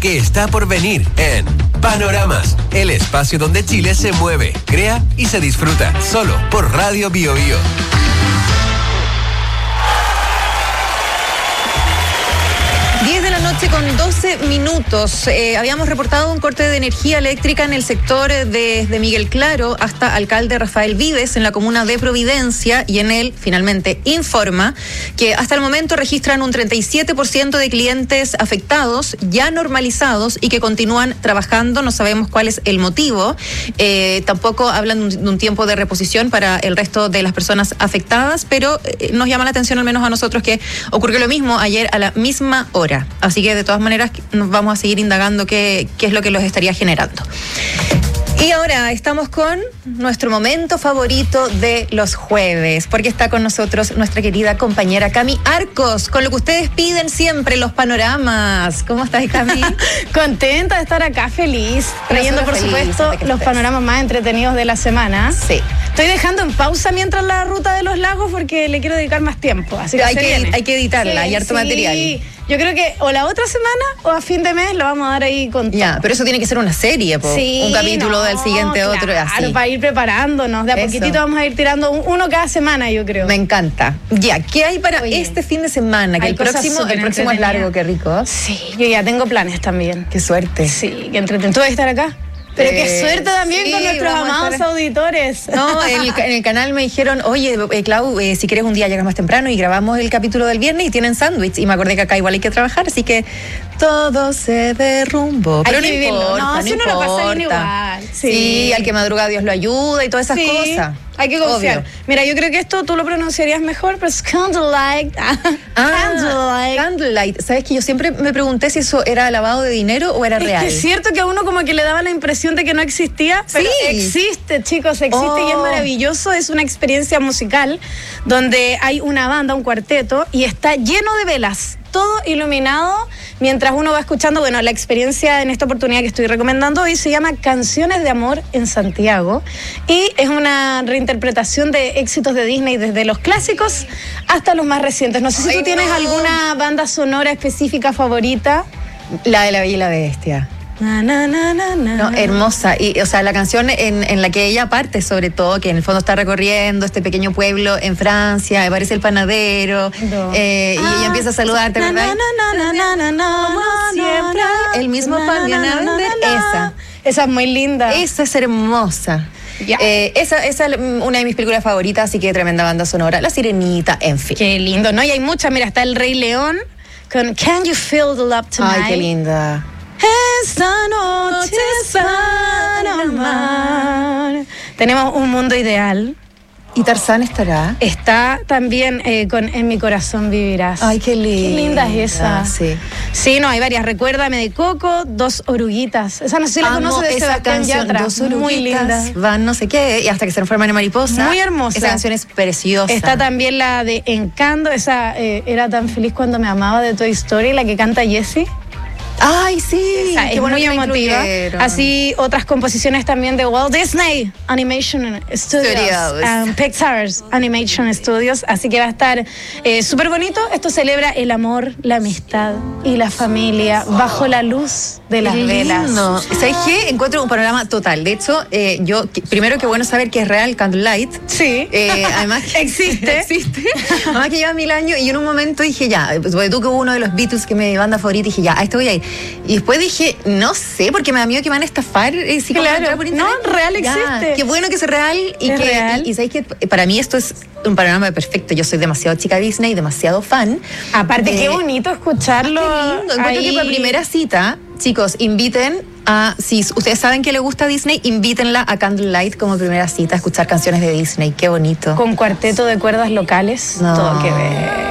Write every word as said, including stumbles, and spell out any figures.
que está por venir en Panoramas, el espacio donde Chile se mueve, crea y se disfruta, solo por Radio Bio Bio. diez de la noche con doce minutos. Eh, habíamos reportado un corte de energía eléctrica en el sector desde Miguel Claro hasta Alcalde Rafael Vives en la comuna de Providencia, y en él finalmente informa que hasta el momento registran un treinta y siete por ciento de clientes afectados ya normalizados y que continúan trabajando. No sabemos cuál es el motivo. Eh, tampoco hablan de un, de un tiempo de reposición para el resto de las personas afectadas, pero eh, nos llama la atención, al menos a nosotros, que ocurrió lo mismo ayer a la misma hora. Así que de todas maneras nos vamos a seguir indagando qué, qué es lo que los estaría generando. Y ahora estamos con nuestro momento favorito de los jueves, porque está con nosotros nuestra querida compañera Cami Arcos, con lo que ustedes piden siempre, los panoramas. ¿Cómo estás, Cami? Contenta de estar acá, feliz, trayendo por feliz supuesto los panoramas más entretenidos de la semana. Sí. Estoy dejando en pausa mientras la ruta de los lagos porque le quiero dedicar más tiempo. Así que hay, se que, viene. hay que editarla, Sí, hay harto sí. material. Yo creo que o la otra semana o a fin de mes lo vamos a dar ahí con todo. Ya, pero eso tiene que ser una serie, po. Sí, un capítulo no, del siguiente otro, claro, así. para ir preparándonos. De a Eso. poquitito vamos a ir tirando un- uno cada semana, yo creo. Me encanta. Ya, ¿qué hay para Oye, este fin de semana? Que hay el cosas próximo, el súper próximo es largo, entretenidas. qué rico. Sí, yo ya tengo planes también. Qué suerte. Sí, qué entretenido. ¿Tú vas a estar acá? Pero Eh, qué suerte también sí, con nuestros vamos a amados estar- auditores. No, en el, en el canal me dijeron, oye, eh, Clau, eh, si quieres un día llegas más temprano y grabamos el capítulo del viernes y tienen sándwich. Y me acordé que acá igual hay que trabajar, así que todo se derrumbó. Pero Hay no que vivirlo. importa, No, no si uno lo pasa bien importa. igual. Sí. Sí. al que madruga Dios lo ayuda y todas esas Sí, cosas. hay que confiar. Obvio. Mira, yo creo que esto tú lo pronunciarías mejor, pero es candlelight. Ah, Candlelight. Candlelight. ¿Sabes que yo siempre me pregunté si eso era lavado de dinero o era Es real? que es cierto que a uno como que le daba la impresión de que no existía, pero Sí. existe, chicos, existe Oh. y es maravilloso. Es una experiencia musical donde hay una banda, un cuarteto, y está lleno de velas, todo iluminado, mientras uno va escuchando. Bueno, la experiencia en esta oportunidad que estoy recomendando hoy se llama Canciones de Amor en Santiago, y es una reinterpretación de éxitos de Disney desde los clásicos hasta los más recientes. No sé si Ay, tú tienes no. alguna banda sonora específica favorita. La de La Bella y la Bestia. Na, na, na, na, na. No, hermosa. Y, o sea, la canción en, en la que ella parte, sobre todo, que en el fondo está recorriendo este pequeño pueblo en Francia, aparece el panadero, No. eh, y Ah, ella empieza a saludarte, na, ¿verdad? na, na, na, na, na, na, Como na, siempre, na, el mismo na, pan na, viene a na, na, vender, na, esa. na. Esa es muy linda. Esa es hermosa. Ya. Eh, esa, esa es una de mis películas favoritas, así que tremenda banda sonora. La Sirenita, en fin. Qué lindo, ¿no? Y hay muchas. Mira, está El Rey León con Can You Feel the Love Tonight. Ay, qué linda. Esta noche es para amar. Tenemos Un Mundo Ideal. ¿Y Tarzán estará? Está también eh, con En mi corazón vivirás. Ay, qué linda. Qué linda es esa. Sí. Sí, no, hay varias. Recuérdame de Coco, Dos Oruguitas. Esa no sé si la Amo conoce de esa Sebastián canción, Yatra. Dos Muy linda. oruguitas van no sé qué, y hasta que se transforman en mariposa. Muy hermosa. Esa canción es preciosa. Está también la de Encanto, esa eh, Era tan feliz cuando me amaba, de Toy Story, la que canta Jessie. Ay, sí. Esa qué es bueno muy que la emotiva. incluyeron. Así otras composiciones también de Walt Disney Animation Studios, Studios. um, Pixar's Animation Studios. Así que va a estar eh, súper bonito. Esto celebra el amor, la amistad y la familia bajo la luz de las Qué velas. lindo. ¿Sabes qué? Encuentro un panorama total. De hecho, eh, yo, que- primero que bueno saber que es real Candlelight. Sí. Eh, además Existe. existe. Además que lleva mil años, y en un momento dije ya, porque tú que hubo uno de los Beatles que me banda favorita, dije ya, a este voy a ir. Y después dije, no sé, porque me da miedo que van a estafar. Eh, si como Claro. entrar por internet. No, real Ya, existe. Qué bueno que sea real y Es que real. y, y sabéis que para mí esto es un panorama perfecto. Yo soy demasiado chica Disney, demasiado fan. Aparte, Eh, qué bonito escucharlo. Qué lindo. Encuentro ahí. que para primera cita, chicos, inviten a, si ustedes saben que le gusta Disney, invítenla a Candlelight como primera cita a escuchar canciones de Disney. Qué bonito. Con cuarteto de cuerdas locales, No. todo que ver.